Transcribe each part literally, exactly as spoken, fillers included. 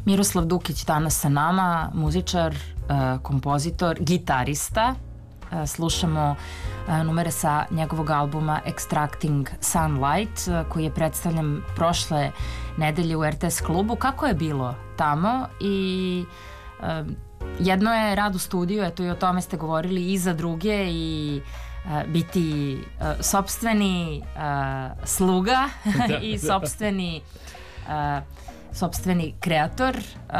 Miroslav Dukić danas sa nama, muzičar, kompozitor, gitarista. Slušamo numere sa njegovog albuma Extracting Sunlight, koji je predstavljen prošle nedelje u er te es klubu. Kako je bilo tamo? I jedno je rad u studiju, eto i o tome ste govorili, i za druge, i biti sopstveni sluga i sopstveni sopstveni kreator,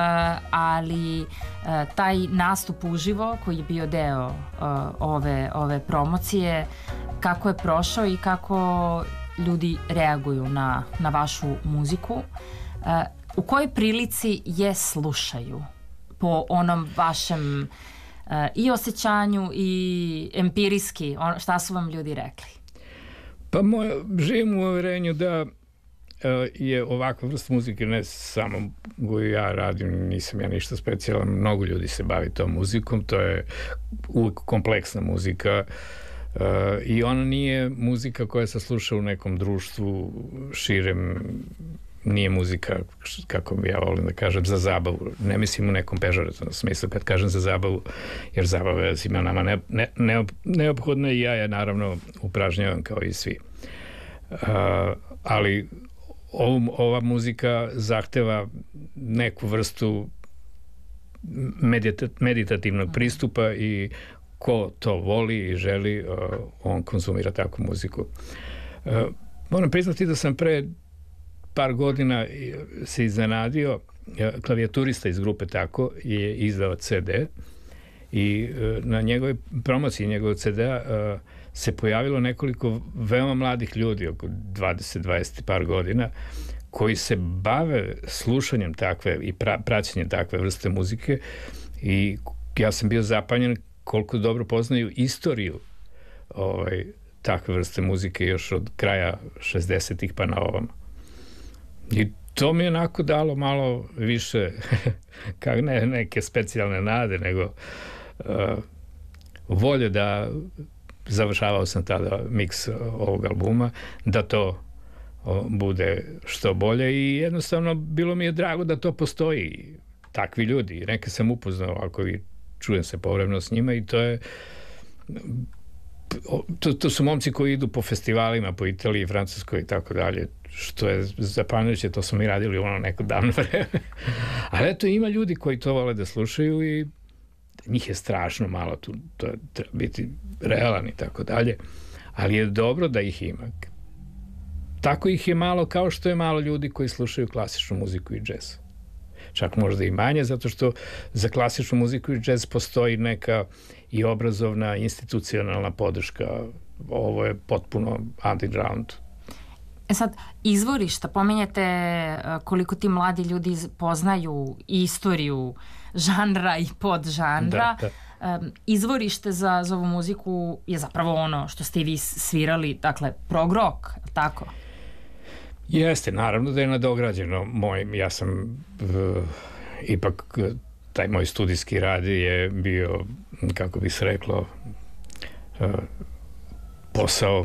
ali taj nastup uživo koji je bio deo ove, ove promocije, kako je prošao i kako ljudi reaguju na, na vašu muziku, u kojoj prilici je slušaju po onom vašem i osjećanju i empirijski, on, šta su vam ljudi rekli? Pa moja, živim u uverenju da je ovakva vrsta muzike, ne samo koju ja radim, nisam ja ništa specijalan, mnogo ljudi se bavi tom muzikom, to je uvijek kompleksna muzika uh, i ona nije muzika koja se sluša u nekom društvu širem, nije muzika, kako bi ja volim da kažem, za zabavu. Ne mislim u nekom pežorativnom smislu kad kažem za zabavu, jer zabava je svima nama ne, ne, ne, neophodna i ja je naravno upražnjavam kao i svi. Uh, ali Ovo, ova muzika zahteva neku vrstu medita, meditativnog pristupa i ko to voli i želi, uh, on konzumira takvu muziku. Uh, moram priznati da sam pre par godina se iznenadio, klavijaturista iz grupe Tako je izdao ce de i uh, na njegovoj promociji njegovog ce de-a uh, se pojavilo nekoliko veoma mladih ljudi, oko dvadeset dvadeset par godina, koji se bave slušanjem takve i pra, praćenjem takve vrste muzike i ja sam bio zapanjen koliko dobro poznaju istoriju ovaj, takve vrste muzike još od kraja šezdesetih pa na ovom. I to mi je onako dalo malo više kak ne neke specijalne nade, nego uh, volje da završavao sam tada miks ovog albuma, da to o, bude što bolje i jednostavno bilo mi je drago da to postoji, takvi ljudi. Neke sam upoznao ovako i čujem se povremeno s njima i to je to, to su momci koji idu po festivalima po Italiji, Francuskoj i tako dalje, što je zapanjujuće, to smo mi radili ono neko davno vreme. Ali eto, ima ljudi koji to vole da slušaju i njih je strašno malo, tu to treba biti realan i tako dalje, ali je dobro da ih ima. Tako ih je malo kao što je malo ljudi koji slušaju klasičnu muziku i džez. Čak možda i manje, zato što za klasičnu muziku i džez postoji neka i obrazovna, institucionalna podrška. Ovo je potpuno underground. E sad, izvorišta, pominjete koliko ti mladi ljudi poznaju istoriju žanra i podžanra. Da, da. Izvorište za, za ovu muziku je zapravo ono što ste i vi svirali, dakle, prog rock, tako? Jeste, naravno da je nadograđeno. Moj, ja sam uh, ipak taj moj studijski rad je bio, kako bi se reklo, uh, posao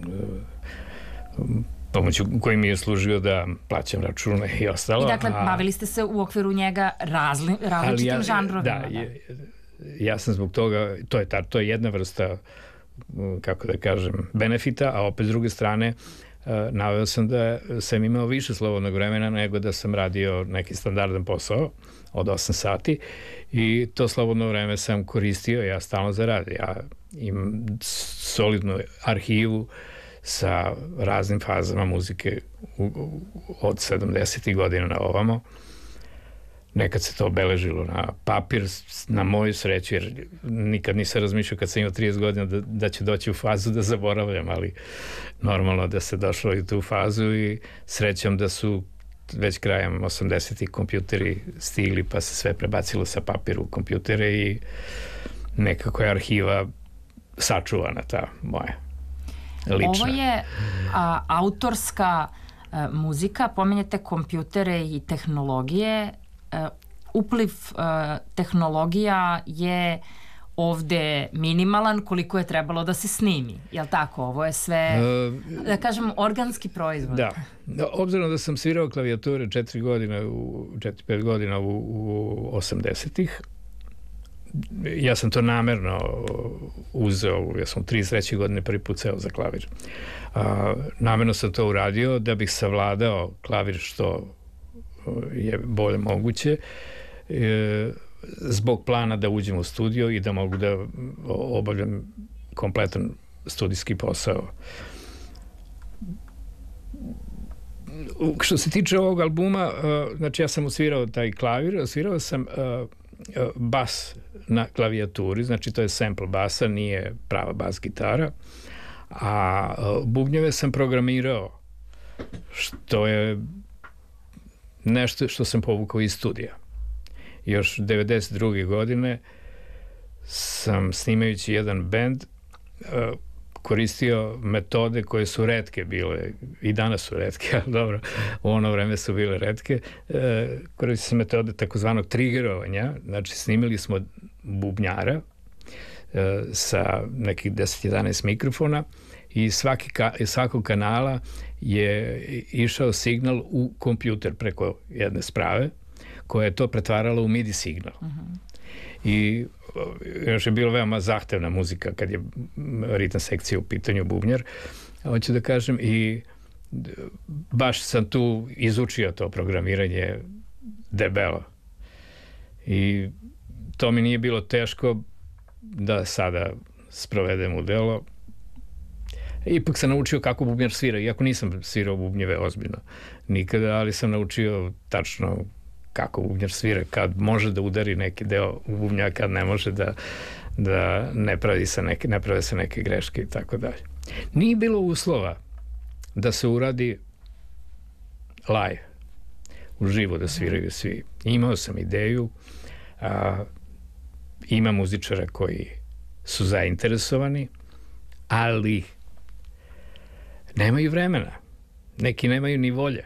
uh, pomoću koji mi je služio da plaćam račune i ostalo. I dakle, a, bavili ste se u okviru njega razli, različitim ja, žanrovima. Da, da. Je, ja sam zbog toga, to je, ta, to je jedna vrsta, kako da kažem, benefita, a opet s druge strane uh, naveo sam da sam imao više slobodnog vremena nego da sam radio neki standardan posao od osam sati i to slobodno vreme sam koristio ja stalno za rad. Ja imam solidnu arhivu sa raznim fazama muzike u, u, od sedamdesetih godina na ovamo. Nekad se to obeležilo na papir, na moju sreću, jer nikad nisam razmišljao kad sam imao trideset godina da, da će doći u fazu da zaboravljam, ali normalno da se došlo i tu fazu i srećom da su već krajem osamdesetih kompjuteri stigli pa se sve prebacilo sa papira u kompjutere i nekako je arhiva sačuvana ta moja. Lična. Ovo je a, autorska a, muzika, pominjete kompjutere i tehnologije. A, upliv a, tehnologija je ovde minimalan koliko je trebalo da se snimi. Jel tako? Ovo je sve, uh, da kažem, organski proizvod. Da. Obzirom da sam svirao klavijature četiri godine, u, četiri, pet godina u, u osamdesetih, ja sam to namerno uzeo, ja sam u trideset treće godine prvi put seo za klavir. Uh, namerno sam to uradio da bih savladao klavir što je bolje moguće, e, zbog plana da uđem u studio i da mogu da obavljam kompletan studijski posao. Što se tiče ovog albuma, znači ja sam osvirao taj klavir, osvirao sam bas na klavijaturi, znači to je sample basa, nije prava bas gitara, a bubnjeve sam programirao, što je nešto što sam povukao iz studija. Još devedeset druge godine sam, snimajući jedan bend, koristio metode koje su retke bile, i danas su retke, ali dobro, u ono vreme su bile retke. Koristio sam metode takozvanog trigerovanja, znači snimili smo bubnjara sa nekih deset jedanaest mikrofona i svaki ka, svakog kanala je išao signal u kompjuter preko jedne sprave koja je to pretvarala u midi signal. Uh-huh. I još je bilo veoma zahtevna muzika kad je ritam sekcija u pitanju, bubnjar. Hoću da kažem, i baš sam tu izučio to programiranje debelo. I to mi nije bilo teško da sada sprovedem u delo. Ipak sam naučio kako bubnjar svira, iako nisam svirao bubnjeve ozbiljno nikada, ali sam naučio tačno kako bubnjar svira, kad može da udari neki deo u bubnja, kad ne može, da, da ne pravi se neke, ne prave se neke greške i tako dalje. Nije bilo uslova da se uradi live, uživo da sviraju svi. Imao sam ideju, a, ima muzičara koji su zainteresovani, ali nemaju vremena. Neki nemaju ni volje.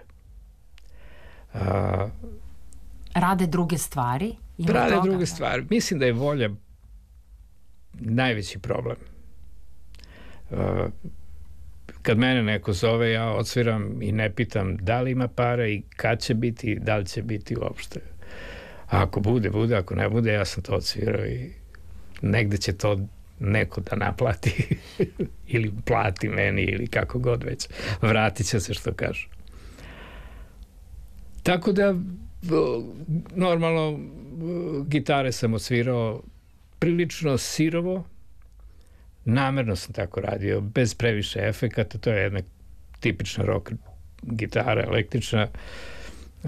A, Rade druge stvari? Ima rade toga, druge da. stvari. Mislim da je volja najveći problem. Uh, kad mene neko zove, ja odsviram i ne pitam da li ima para i kad će biti, da li će biti uopšte. A ako bude, bude, ako ne bude, ja sam to odsvirao i negde će to neko da naplati ili plati meni ili kako god već. Vratit će se, što kažu. Tako da normalno gitare sam odsvirao prilično sirovo, namerno sam tako radio, bez previše efekata, to je jedna tipična rock gitara, električna, uh,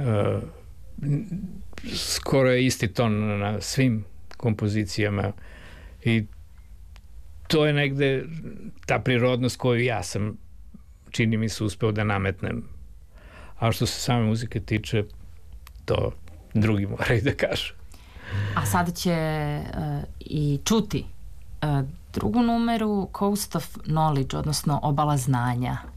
skoro je isti ton na svim kompozicijama i to je negde ta prirodnost koju ja sam, čini mi se, uspeo da nametnem. A što se same muzike tiče, to drugi moraju da kažu. A sada će uh, i čuti uh, drugu numeru, Coast of Knowledge, odnosno Obala znanja.